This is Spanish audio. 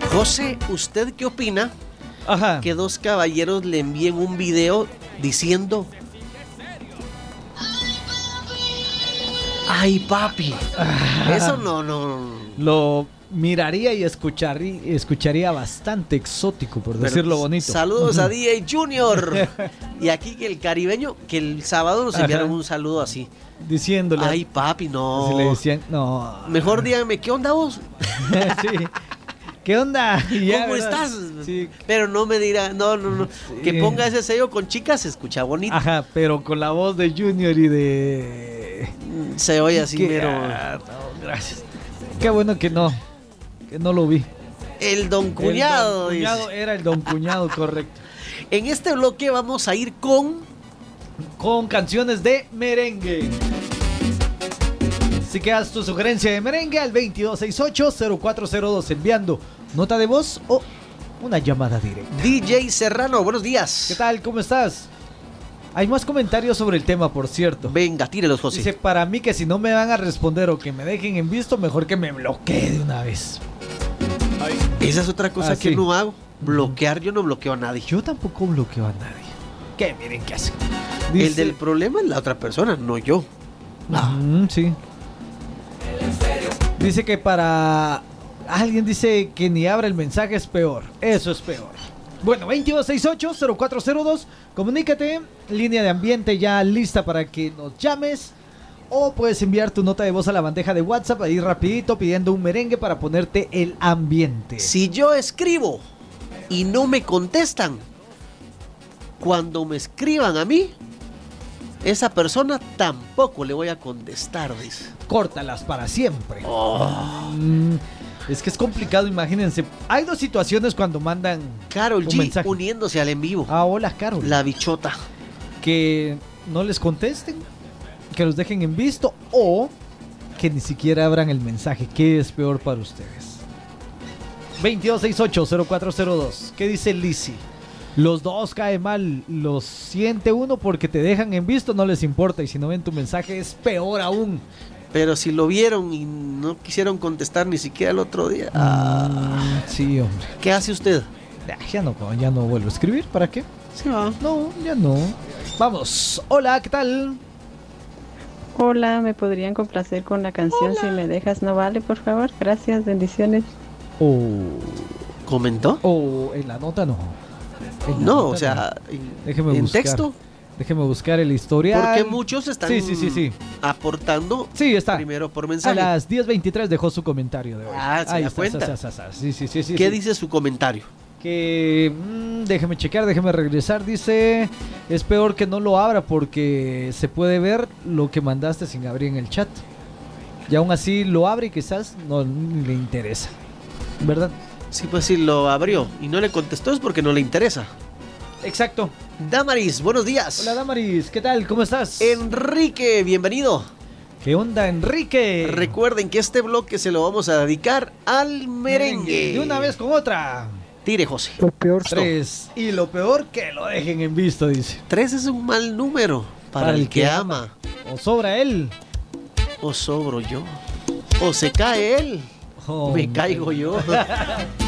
José, ¿usted qué opina? Ajá. Que dos caballeros le envíen un video diciendo: ¡ay, papi! Eso no. Lo miraría y escucharía bastante exótico, por decirlo bonito. Saludos a DJ Junior. Y aquí que el caribeño, que el sábado nos enviaron un saludo así. Diciéndole. ¡ay, papi, no! Si le decían, no. Mejor díganme, ¿qué onda vos? Sí. ¿Qué onda? Ya, ¿Cómo ¿verdad? estás? Sí. Pero no me dirá, no. Sí. Que ponga ese sello con chicas, se escucha bonito. Ajá, pero con la voz de Junior y de... Se oye así, pero... no, gracias. Qué bueno que no lo vi. El don cuñado. El don cuñado era el don cuñado, correcto. En este bloque vamos a ir con canciones de merengue. Así que haz tu sugerencia de merengue al 2268-0402 enviando nota de voz o una llamada directa. DJ Serrano, buenos días. ¿Qué tal? ¿Cómo estás? Hay más comentarios sobre el tema, por cierto. Venga, tírelos, José. Dice, para mí que si no me van a responder o que me dejen en visto, mejor que me bloquee de una vez. Esa es otra cosa que sí. no hago. Bloquear, yo no bloqueo a nadie. Yo tampoco bloqueo a nadie. Que miren qué hace. El del problema es la otra persona, no yo. Sí. Dice que para... Alguien dice que ni abra el mensaje es peor. Eso es peor. Bueno, 2268-0402. Comunícate. Línea de ambiente ya lista para que nos llames. O puedes enviar tu nota de voz a la bandeja de WhatsApp ahí rapidito pidiendo un merengue para ponerte el ambiente. Si yo escribo y no me contestan, cuando me escriban a mí, esa persona tampoco le voy a contestar, dice. Córtalas para siempre. Es que es complicado, imagínense. Hay dos situaciones cuando mandan Karol un G mensaje. uniéndose al en vivo. Hola, Karol. La bichota. Que no les contesten, que los dejen en visto o que ni siquiera abran el mensaje. ¿Qué es peor para ustedes? 2268-0402. ¿Qué dice Lizzy? Los dos cae mal, los siente uno porque te dejan en visto, no les importa, y si no ven tu mensaje es peor aún. Pero si lo vieron y no quisieron contestar ni siquiera el otro día. Sí, hombre. ¿Qué hace usted? Ya no vuelvo a escribir, ¿para qué? Sí, va. No, ya no. Vamos, hola, ¿qué tal? Hola, ¿me podrían complacer con la canción Si me dejas no vale, por favor? Gracias, bendiciones. ¿Comentó? En la nota no. En la No, nota o sea, Déjeme en buscar. texto. Déjeme buscar el historial. Porque muchos están Sí. aportando Sí, está. primero por A mensaje. las 10:23 dejó su comentario de hoy. Se Ahí da está, cuenta. Sí. ¿Qué dice su comentario? Que déjeme chequear, déjeme regresar. Dice, es peor que no lo abra porque se puede ver lo que mandaste sin abrir en el chat. Y aún así lo abre y quizás no le interesa, ¿verdad? Sí, pues si lo abrió y no le contestó es porque no le interesa. Exacto. Damaris, buenos días. Hola Damaris, ¿qué tal? ¿Cómo estás? Enrique, bienvenido. ¿Qué onda, Enrique? Recuerden que este bloque se lo vamos a dedicar al merengue. De una vez con otra. Tire, José. Lo peor 3. Y lo peor que lo dejen en visto, dice. 3 es un mal número para el que ama. O sobra él. O sobro yo. O se cae él. Oh, me caigo yo.